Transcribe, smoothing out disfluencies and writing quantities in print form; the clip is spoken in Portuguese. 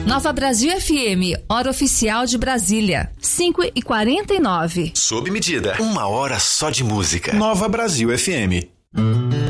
Nova Brasil FM, hora oficial de Brasília, 5h49. Sob medida, 1 hora só de música. Nova Brasil FM.